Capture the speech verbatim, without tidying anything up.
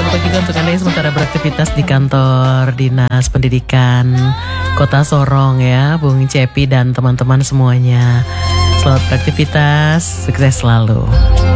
selamat pagi juga untuk Anda yang sementara beraktivitas di kantor Dinas Pendidikan Kota Sorong ya, Bung Cepi dan teman-teman semuanya. Selamat beraktivitas, sukses selalu.